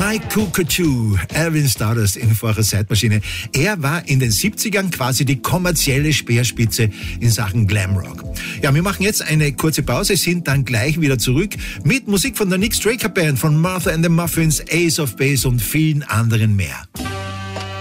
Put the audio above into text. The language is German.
Mike Cuckoo, Alvin Stardust in Vorher Zeitmaschine. Er war in den 70ern quasi die kommerzielle Speerspitze in Sachen Glamrock. Ja, wir machen jetzt eine kurze Pause, sind dann gleich wieder zurück mit Musik von der Nick Straker Band, von Martha and the Muffins, Ace of Base und vielen anderen mehr.